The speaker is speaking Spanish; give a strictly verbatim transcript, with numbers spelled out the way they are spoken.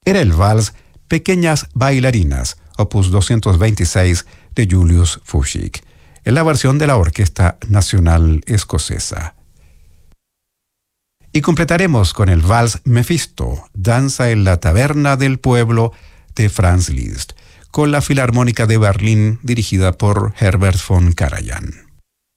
era el vals Pequeñas bailarinas, opus doscientos veintiséis de Julius Fuchs, en la versión de la Orquesta Nacional Escocesa. Y completaremos con el vals Mefisto, Danza en la Taberna del Pueblo de Franz Liszt, con la Filarmónica de Berlín dirigida por Herbert von Karajan.